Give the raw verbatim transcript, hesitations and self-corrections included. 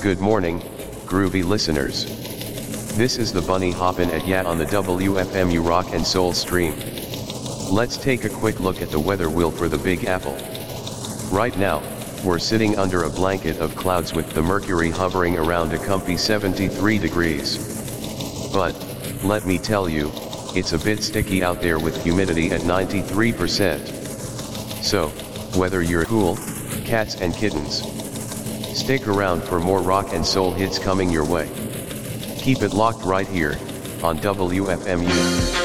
Good morning, groovy listeners. This is the Bunny Hoppin' at Ya on the W F M U Rock and Soul stream. Let's take a quick look at the weather wheel for the Big Apple. Right now, we're sitting under a blanket of clouds with the mercury hovering around a comfy seventy-three degrees. But, let me tell you, it's a bit sticky out there with humidity at ninety-three percent. So, whether you're cool, cats and kittens, stick around for more rock and soul hits coming your way. Keep it locked right here, on W F M U.